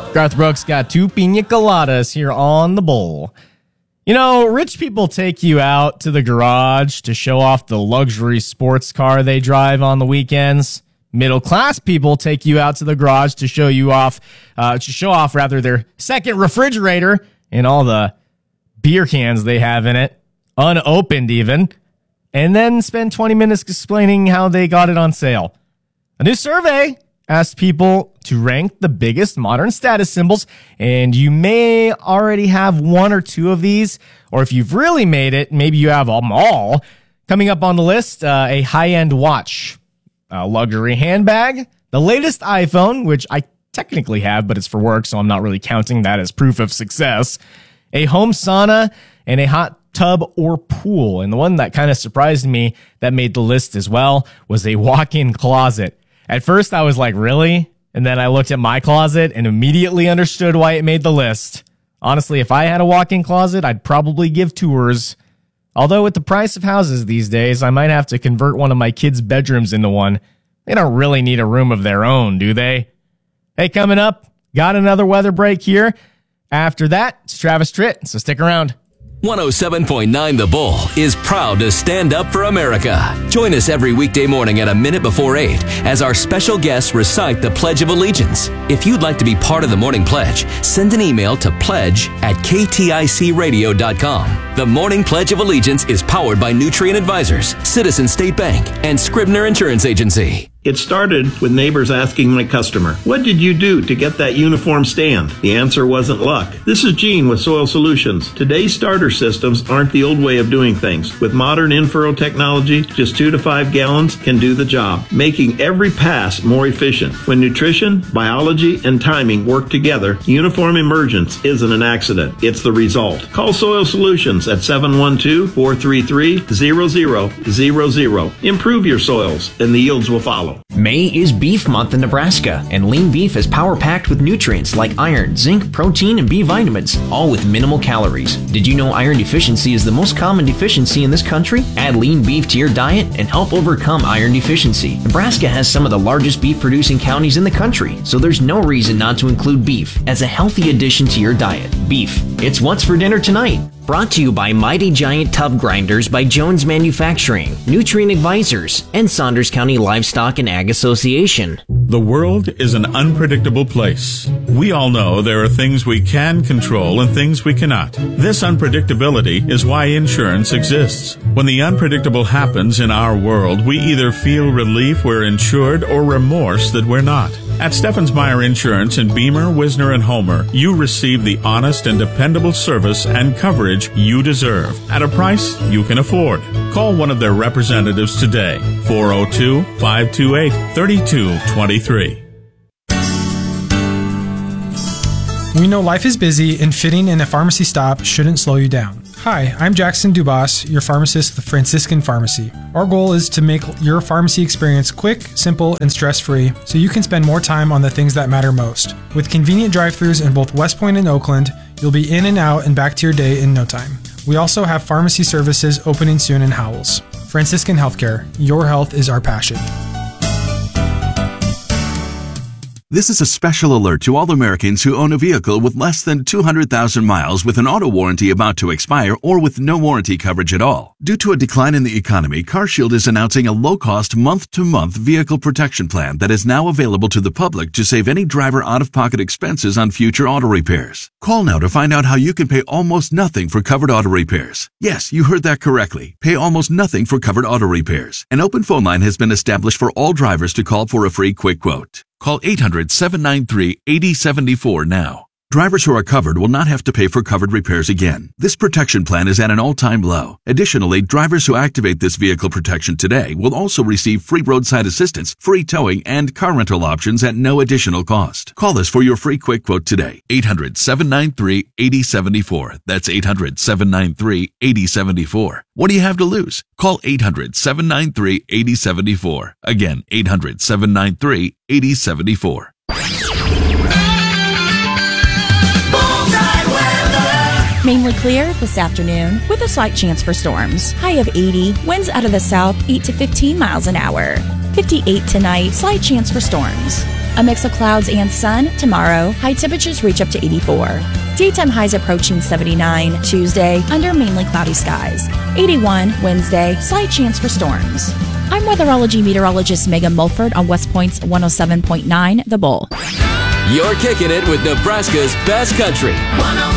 Garth Brooks got 2 pina coladas here on the bowl. You know, rich people take you out to the garage to show off the luxury sports car they drive on the weekends. Middle class people take you out to the garage to show off their second refrigerator and all the beer cans they have in it, unopened even, and then spend 20 minutes explaining how they got it on sale. A new survey asked people to rank the biggest modern status symbols, and you may already have 1 or 2 of these, or if you've really made it, maybe you have them all. Coming up on the list, a high-end watch, a luxury handbag, the latest iPhone, which I technically have, but it's for work, so I'm not really counting that as proof of success, a home sauna, and a hot tub or pool. And the one that kind of surprised me that made the list as well was a walk-in closet. At first, I was like, really? And then I looked at my closet and immediately understood why it made the list. Honestly, if I had a walk-in closet, I'd probably give tours. Although with the price of houses these days, I might have to convert one of my kids' bedrooms into one. They don't really need a room of their own, do they? Hey, coming up, got another weather break here. After that, it's Travis Tritt, so stick around. 107.9 The Bull is proud to stand up for America. Join us every weekday morning at a minute before 8 as our special guests recite the Pledge of Allegiance. If you'd like to be part of the morning pledge, send an email to pledge@kticradio.com. The Morning Pledge of Allegiance is powered by Nutrient Advisors, Citizen State Bank, and Scribner Insurance Agency. It started with neighbors asking my customer, "What did you do to get that uniform stand?" The answer wasn't luck. This is Gene with Soil Solutions. Today's starter systems aren't the old way of doing things. With modern in-furrow technology, just 2 to 5 gallons can do the job, making every pass more efficient. When nutrition, biology, and timing work together, uniform emergence isn't an accident. It's the result. Call Soil Solutions at 712-433-0000. Improve your soils, and the yields will follow. May is Beef Month in Nebraska, and lean beef is power-packed with nutrients like iron, zinc, protein, and B vitamins, all with minimal calories. Did you know iron deficiency is the most common deficiency in this country? Add lean beef to your diet and help overcome iron deficiency. Nebraska has some of the largest beef-producing counties in the country, so there's no reason not to include beef as a healthy addition to your diet. Beef, it's what's for dinner tonight. Brought to you by Mighty Giant Tub Grinders by Jones Manufacturing, Nutrient Advisors, and Saunders County Livestock and Ag Association. The world is an unpredictable place. We all know there are things we can control and things we cannot. This unpredictability is why insurance exists. When the unpredictable happens in our world, we either feel relief we're insured or remorse that we're not. At Steffens Meyer Insurance in Beamer, Wisner, and Homer, you receive the honest and dependable service and coverage you deserve at a price you can afford. Call one of their representatives today, 402-528-3223. We know life is busy and fitting in a pharmacy stop shouldn't slow you down. Hi, I'm Jackson Dubas, your pharmacist with Franciscan Pharmacy. Our goal is to make your pharmacy experience quick, simple, and stress-free so you can spend more time on the things that matter most. With convenient drive-thrus in both West Point and Oakland, you'll be in and out and back to your day in no time. We also have pharmacy services opening soon in Howells. Franciscan Healthcare, your health is our passion. This is a special alert to all Americans who own a vehicle with less than 200,000 miles with an auto warranty about to expire or with no warranty coverage at all. Due to a decline in the economy, CarShield is announcing a low-cost month-to-month vehicle protection plan that is now available to the public to save any driver out-of-pocket expenses on future auto repairs. Call now to find out how you can pay almost nothing for covered auto repairs. Yes, you heard that correctly. Pay almost nothing for covered auto repairs. An open phone line has been established for all drivers to call for a free quick quote. Call 800-793-8074 now. Drivers who are covered will not have to pay for covered repairs again. This protection plan is at an all-time low. Additionally, drivers who activate this vehicle protection today will also receive free roadside assistance, free towing, and car rental options at no additional cost. Call us for your free quick quote today. 800-793-8074. That's 800-793-8074. What do you have to lose? Call 800-793-8074. Again, 800-793-8074. Mainly clear this afternoon with a slight chance for storms. High of 80, winds out of the south 8 to 15 miles an hour. 58 tonight, slight chance for storms. A mix of clouds and sun tomorrow. High temperatures reach up to 84. Daytime highs approaching 79. Tuesday, under mainly cloudy skies. 81 Wednesday, slight chance for storms. I'm weatherology meteorologist Megan Mulford on West Point's 107.9 The Bull. You're kicking it with Nebraska's best country. 101.